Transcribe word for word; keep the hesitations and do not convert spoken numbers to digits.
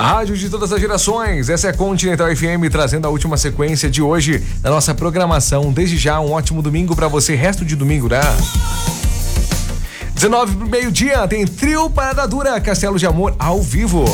A rádio de todas as gerações, essa é a Continental F M, trazendo a última sequência de hoje da nossa programação. Desde já, um ótimo domingo pra você, resto de domingo, né? dezenove pro meio-dia, tem Trio Parada Dura, Castelo de Amor ao vivo.